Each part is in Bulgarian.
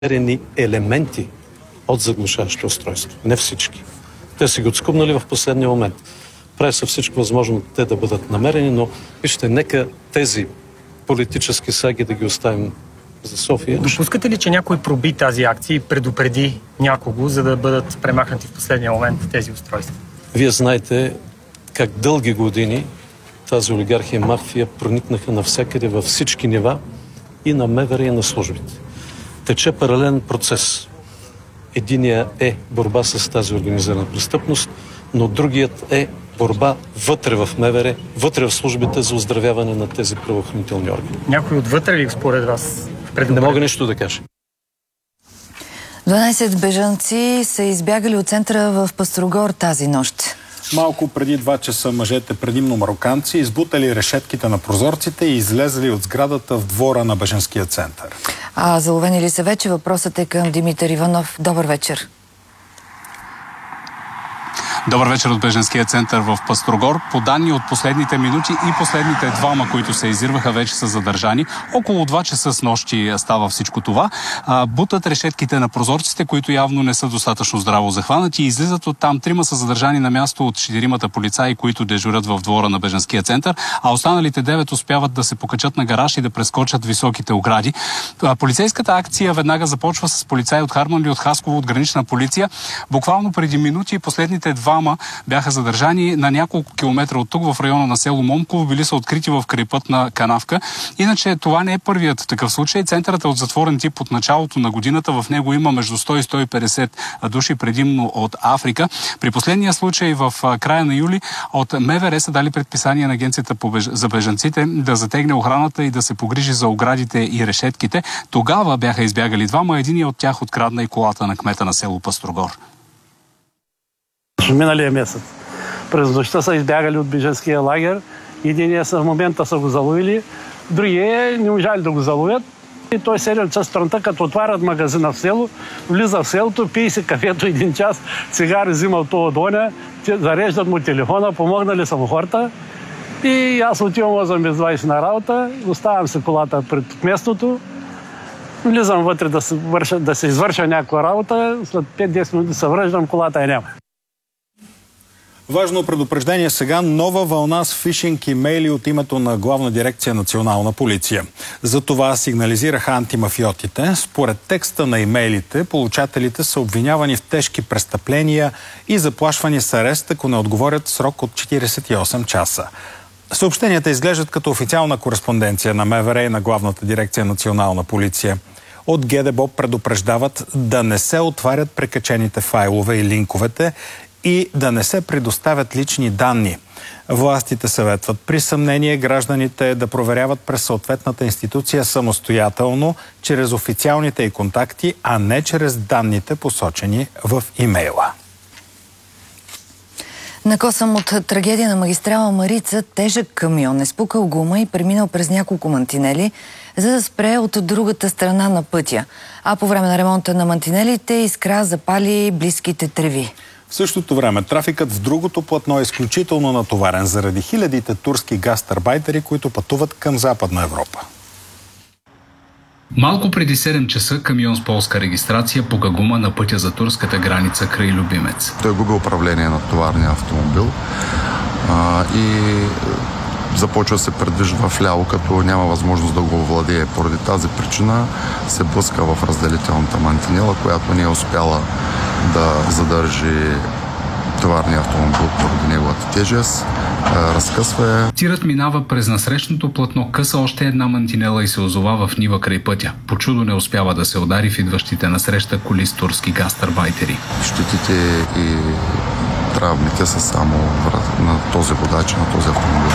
елементи от заглушаващи устройства. Не всички. Те си го цкубнали в последния момент. Прави се всичко възможно те да бъдат намерени, но вижте, нека тези политически саги да ги оставим за София. Допускате ли, че някой проби тази акция и предупреди някого, за да бъдат премахнати в последния момент тези устройства? Вие знаете как дълги години тази олигархия и мафия проникнаха навсякъде във всички нива и на МВР и на службите. Тече паралелен процес. Единия е борба с тази организирана престъпност, но другият е борба вътре в МВР, вътре в службите за оздравяване на тези правоохранителни органи. Някой отвътре ли според вас? Не мога нищо да кажа. 12 бежанци са избягали от центъра в Пъстрогор тази нощ. Малко преди 2 часа мъжете, предимно мароканци, избутали решетките на прозорците и излезли от сградата в двора на бежанския център. А заловени ли са вече? Въпросът е към Димитър Иванов. Добър вечер. Добър вечер от бежанския център в Пъстрогор. По данни от последните минути и последните двама, които се изирваха, вече са задържани. Около 2 часа с нощи става всичко това. Бутат решетките на прозорците, които явно не са достатъчно здраво захванати, и излизат от там. 3 са задържани на място от 4 полицаи, които дежурят в двора на бежанския център, а останалите 9 успяват да се покачат на гараж и да прескочат високите огради. Полицейската акция веднага започва с полицаи от Харманли, от Хасково, от гранична полиция. Буквално преди минути последните 2 бяха задържани на няколко километра от тук, в района на село Момково. Били са открити в крайпътна канавка. Иначе това не е първият такъв случай. Центърът е от затворен тип от началото на годината. В него има между 100 и 150 души, предимно от Африка. При последния случай в края на юли от МВР са дали предписание на Агенцията за бежанците да затегне охраната и да се погрижи за оградите и решетките. Тогава бяха избягали 2, единият от тях открадна и колата на кмета на село Пъстрогор. Миналия месец. През нощта са избягали от бежанския лагер. Единия в момента са го заловили, другия не можали да го заловят. И той 7 часа сутринта, като отварят магазина в село, влиза в селото, пие си кафето 1 час, цигари взима от това доня, зареждат му телефона, помогнали са му хората. И аз отивам 8 без 20 на работа, оставям си колата пред местото, влизам вътре да се извърша някаква работа, след 5-10 минути се връждам, колата няма. Важно предупреждение сега. Нова вълна с фишинг имейли от името на Главна дирекция Национална полиция. За това сигнализираха антимафиотите. Според текста на имейлите, получателите са обвинявани в тежки престъпления и заплашвани с арест, ако не отговорят в срок от 48 часа. Съобщенията изглеждат като официална кореспонденция на МВР и на Главната дирекция Национална полиция. От ГДБОП предупреждават да не се отварят прекачените файлове и линковете и да не се предоставят лични данни. Властите съветват при съмнение гражданите да проверяват през съответната институция самостоятелно, чрез официалните и контакти, а не чрез данните, посочени в имейла. Накосъм от трагедия на магистрала Марица, тежък камион е спукал гума и преминал през няколко мантинели, за да спре от другата страна на пътя. А по време на ремонта на мантинелите искра запали близките треви. В същото време трафикът в другото платно е изключително натоварен заради хилядите турски гастарбайтери, които пътуват към Западна Европа. Малко преди 7 часа камион с полска регистрация пука гума на пътя за турската граница край Любимец. Той губи управление на товарния автомобил и започва да се предвижда вляво, като няма възможност да го овладее. Поради тази причина се блъска в разделителната мантинела, която не е успяла да задържи товарния автомобил поради неговата тежест. Разкъсва я. Тирът минава през насрещното платно, къса още една мантинела и се озова в нива край пътя. По чудо не успява да се удари в идващите насреща коли с турски гастарбайтери. Щетите и травмите са само на този водач, на този автомобил.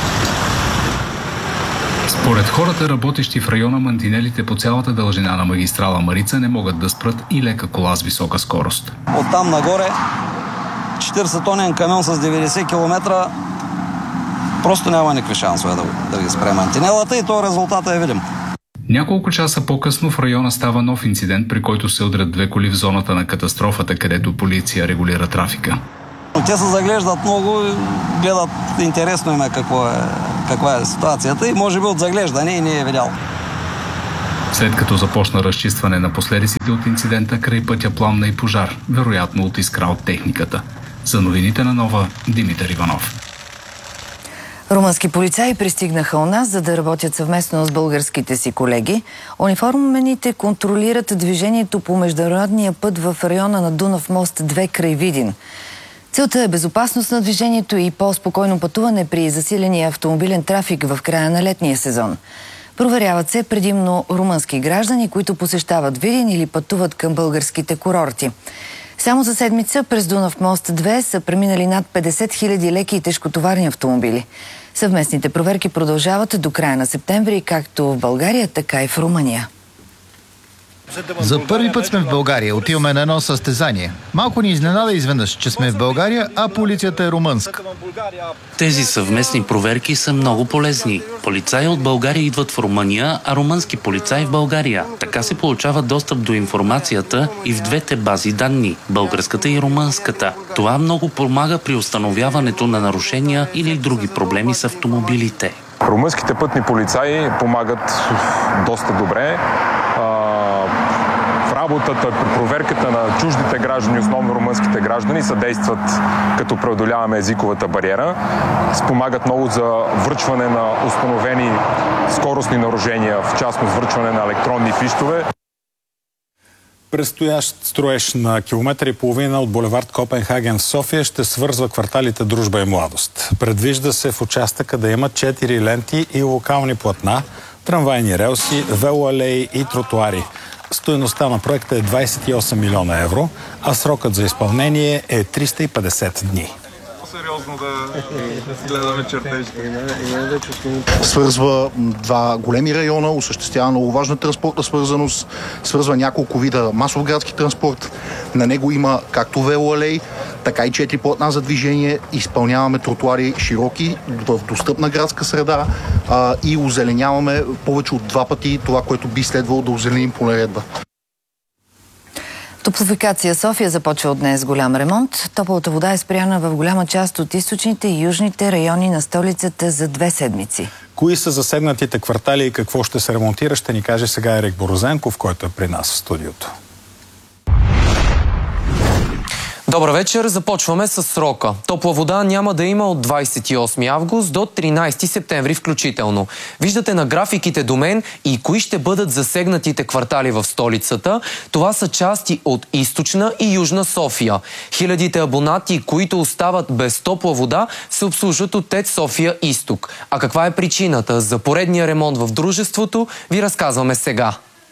Според хората, работещи в района, мантинелите по цялата дължина на магистрала Марица не могат да спрат и лека кола с висока скорост. Оттам нагоре 40-тонен камион с 90 км просто няма никакви шансове да ги спре мантинелата и то резултата е видим. Няколко часа по-късно в района става нов инцидент, при който се удрят 2 коли в зоната на катастрофата, където полиция регулира трафика. Те се заглеждат много, гледат интересно им каква е ситуацията и може би от заглеждане и не е видял. След като започна разчистване на последиците от инцидента, край пътя пламна и пожар, вероятно от искра от техниката. За новините на Нова, Димитър Иванов. Румънски полицаи пристигнаха у нас, за да работят съвместно с българските си колеги. Униформените контролират движението по международния път в района на Дунав мост 2 край Видин. Целта е безопасност на движението и по-спокойно пътуване при засиления автомобилен трафик в края на летния сезон. Проверяват се предимно румънски граждани, които посещават Видин или пътуват към българските курорти. Само за седмица през Дунав мост 2 са преминали над 50 000 леки и тежкотоварни автомобили. Съвместните проверки продължават до края на септември, както в България, така и в Румъния. За първи път сме в България. Отиваме на едно състезание. Малко ни изненада изведнъж, че сме в България, а полицията е румънска. Тези съвместни проверки са много полезни. Полицаи от България идват в Румъния, а румънски полицаи в България. Така се получава достъп до информацията и в двете бази данни – българската и румънската. Това много помага при установяването на нарушения или други проблеми с автомобилите. Румънските пътни полицаи помагат доста добре. В работата, при проверката на чуждите граждани, основно румънските граждани, съдействат като преодоляваме езиковата бариера. Спомагат много за връчване на установени скоростни нарушения, в частност връчване на електронни фищове. Предстоящ строеж на километър и половина от булевард Копенхаген в София ще свързва кварталите Дружба и Младост. Предвижда се в участъка да има 4 ленти и локални платна, трамвайни релси, велоалеи и тротуари. Стойността на проекта е 28 милиона евро, а срокът за изпълнение е 350 дни. Сериозно да гледаме чертежите. Свързва два големи района, осъществява много важна транспортна свързаност, свързва няколко вида масов градски транспорт. На него има както велоалей, така и 4 платна за движение. Изпълняваме тротуари широки в достъпна градска среда и озеленяваме повече от 2 пъти това, което би следвало да озеленим по наредба. Топлофикация София започва от днес голям ремонт. Топлата вода е спряна в голяма част от източните и южните райони на столицата за 2 седмици. Кои са засегнатите квартали и какво ще се ремонтира, ще ни каже сега Ерик Борозенков, който е при нас в студиото. Добър вечер, започваме с срока. Топла вода няма да има от 28 август до 13 септември включително. Виждате на графиките до мен и кои ще бъдат засегнатите квартали в столицата. Това са части от източна и южна София. Хилядите абонати, които остават без топла вода, се обслужват от ТЕЦ София Изток. А каква е причината за поредния ремонт в дружеството, ви разказваме сега.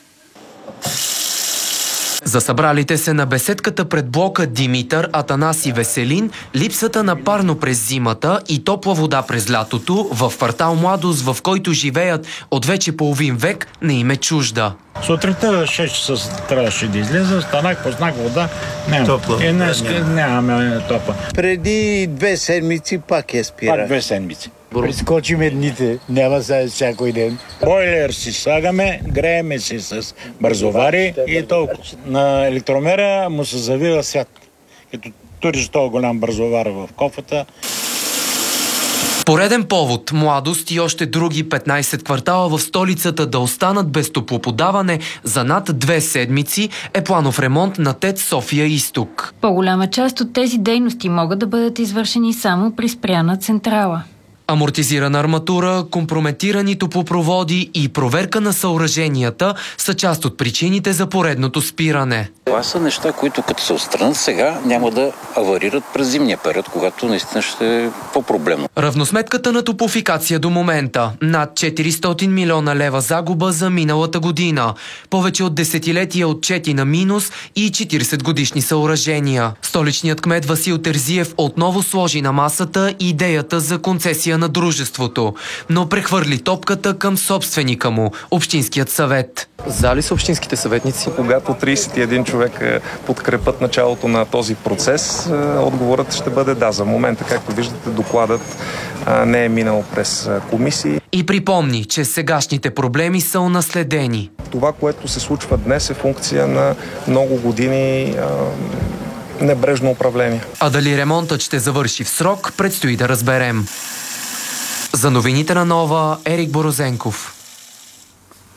За събралите се на беседката пред блока Димитър, Атанас и Веселин, липсата на парно през зимата и топла вода през лятото в квартал Младост, в който живеят от вече половин век, не им е чужда. Сутринта 6 часа трябваше да излиза, станах, познах вода, и днес нямаме топла. Преди 2 седмици пак е спира. Пак 2 седмици. Прескочиме дните, няма за всякой ден. Бойлер си слагаме, грееме се с бързовари и толкова. На електромера му се завива свят. Като туриш този голям бързовар в кофата. Пореден повод, Младост и още други 15 квартала в столицата да останат без топлоподаване за над 2 седмици е планов ремонт на ТЕЦ София Изток. По-голяма част от тези дейности могат да бъдат извършени само при спряна централа. Амортизирана арматура, компрометирани топлопроводи и проверка на съоръженията са част от причините за поредното спиране. Това са неща, които като се отстранят сега, няма да аварират през зимния период, когато наистина ще е по-проблемно. Равносметката на топлофикация до момента – над 400 милиона лева загуба за миналата година. Повече от десетилетия отчети на минус и 40 годишни съоръжения. Столичният кмет Васил Терзиев отново сложи на масата идеята за концесия на дружеството, но прехвърли топката към собственика му – Общинският съвет. За ли са общинските съветници? Когато 31 човека подкрепят началото на този процес, отговорът ще бъде да. За момента, както виждате, докладът не е минал през комисии. И припомни, че сегашните проблеми са унаследени. Това, което се случва днес, е функция на много години небрежно управление. А дали ремонтът ще завърши в срок, предстои да разберем. За новините на Нова, Ерик Борозенков.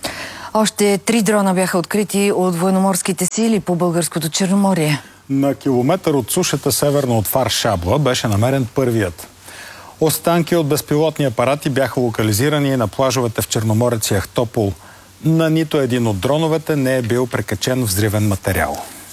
Още 3 дрона бяха открити от военноморските сили по българското Черноморие. На километър от сушата северно от Фар Шабла беше намерен първият. Останки от безпилотни апарати бяха локализирани на плажовете в Черноморец и Ахтопол. На нито един от дроновете не е бил прекачен взривен материал.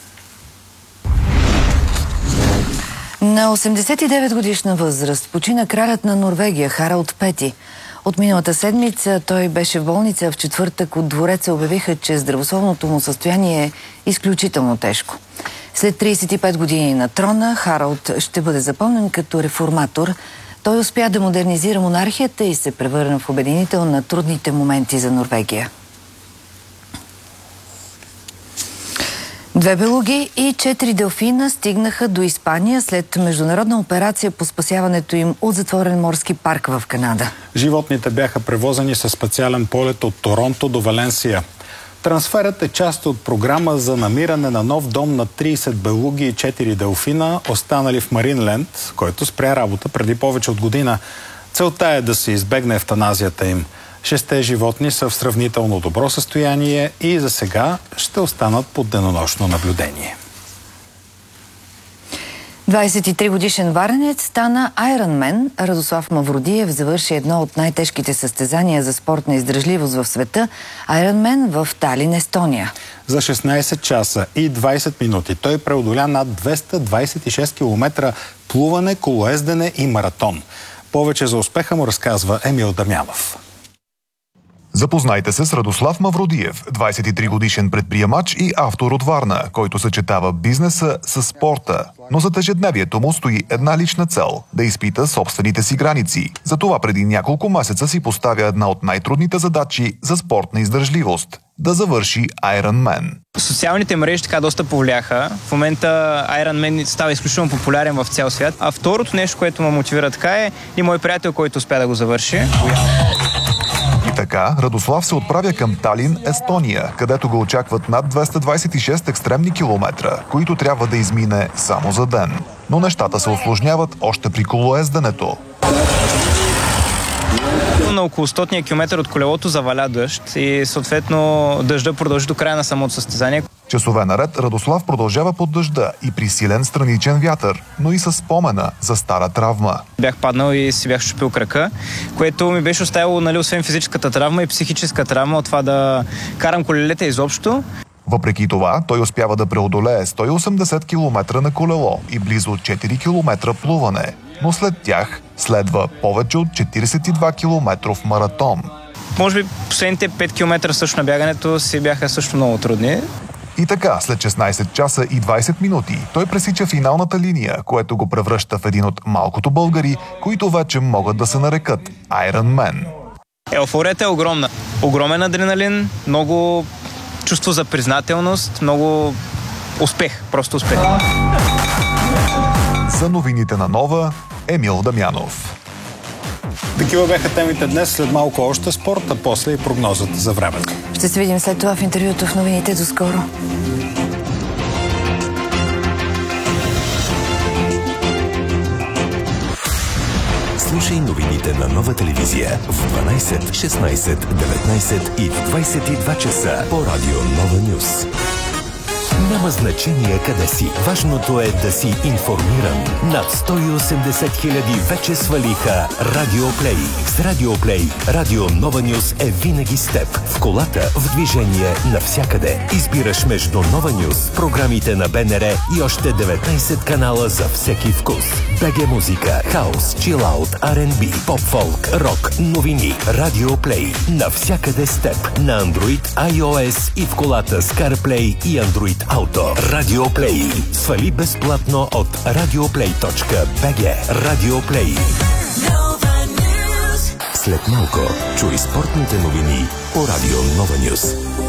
На 89 годишна възраст почина кралят на Норвегия Харалд V. От миналата седмица той беше в болница, в четвъртък от двореца обявиха, че здравословното му състояние е изключително тежко. След 35 години на трона Харалд ще бъде запомнен като реформатор. Той успя да модернизира монархията и се превърна в обединител на трудните моменти за Норвегия. 2 белуги и 4 делфина стигнаха до Испания след международна операция по спасяването им от затворен морски парк в Канада. Животните бяха превозени със специален полет от Торонто до Валенсия. Трансферът е част от програма за намиране на нов дом на 30 белуги и 4 делфина, останали в Маринленд, който спря работа преди повече от година. Целта е да се избегне евтаназията им. 6 животни са в сравнително добро състояние и за сега ще останат под денонощно наблюдение. 23-годишен варенец стана Айронмен. Радослав Мавродиев завърши едно от най-тежките състезания за спортна издръжливост в света – Айронмен в Талин, Естония. За 16 часа и 20 минути той преодоля над 226 км плуване, колоездене и маратон. Повече за успеха му разказва Емил Дамянов. Запознайте се с Радослав Мавродиев, 23-годишен предприемач и автор от Варна, който съчетава бизнеса с спорта. Но зад ежедневието му стои една лична цел – да изпита собствените си граници. Затова преди няколко месеца си поставя една от най-трудните задачи за спортна издържливост – да завърши Ironman. Социалните мрежи така доста повлияха. В момента Ironman става изключително популярен в цял свят. А второто нещо, което ме мотивира така е и мой приятел, който успя да го завърши. И така, Радослав се отправя към Талин, Естония, където го очакват над 226 екстремни километра, които трябва да измине само за ден. Но нещата се усложняват още при колоезденето. На около 100 км от колелото заваля дъжд и съответно дъжда продължи до края на самото състезание. Часове наред Радослав продължава под дъжда и при силен страничен вятър, но и със спомена за стара травма. Бях паднал и си бях щупил крака, което ми беше оставило, освен физическата травма и психическа травма от това да карам колелета изобщо. Въпреки това, той успява да преодолее 180 км на колело и близо 4 км плуване. Но след тях следва повече от 42 километров маратон. Може би последните 5 км също на бягането си бяха също много трудни. И така, след 16 часа и 20 минути, той пресича финалната линия, което го превръща в един от малкото българи, които вече могат да се нарекат Ironman. Еуфорията е огромна. Огромен адреналин, много чувство за признателност, много успех, просто успех. За новините на Нова, Емил Дамянов. Такива бяха темите днес, след малко още спорт, а после и прогнозата за времето. Ще се видим след това в интервюто в новините. До скоро. Слушай новините на Нова телевизия в 12, 16, 19 и в 22 часа по радио Нова Нюс. Няма значение къде си. Важното е да си информиран. Над 180 хиляди вече свалиха Радиоплей. С Радиоплей Радио Нова Нюс е винаги с теб. В колата, в движение, навсякъде. Избираш между Нова Нюс, програмите на БНР и още 19 канала за всеки вкус. БГ музика, хаус, чилаут, R&B, поп-фолк, рок, новини. Радиоплей. Навсякъде с теб. На Android, iOS и в колата с CarPlay и Android Auto. Радиоплей. Свали безплатно от radioplay.bg. Радиоплей. След малко чуй спортните новини по Радио Нова Нюс.